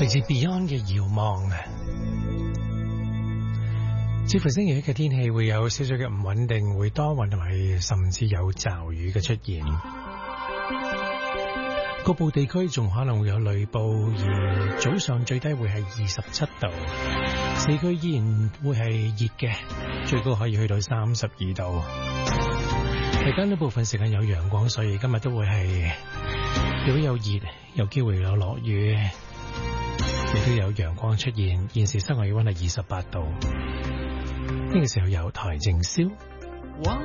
嚟自 Beyond 嘅遙望。似乎星期一嘅天氣會有少少嘅唔穩定，會多雲同埋甚至有驟雨嘅出現。局部地區仲可能會有雷暴，而早上最低會係27度，市區依然會係熱嘅，最高可以去到32度。期間呢部分時間有陽光，所以今日都會係如果有熱，有機會有落雨，亦都有陽光出現。現時室外氣溫係28度。呢個時候有台靜燒。